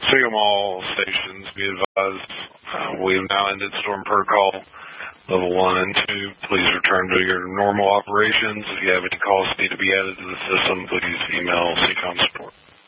SIGM all stations, be advised, we have now ended storm protocol level 1 and 2. Please return to your normal operations. If you have any calls that need to be added to the system, please email CCOM support.